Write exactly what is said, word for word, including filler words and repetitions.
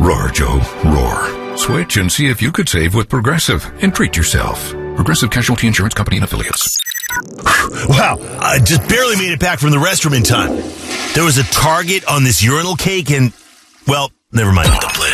Roar, Joe, roar. Switch and see if you could save with Progressive and treat yourself. Progressive Casualty Insurance Company and Affiliates. Wow, I just barely made it back from the restroom in time. There was a target on this urinal cake and, well, never mind.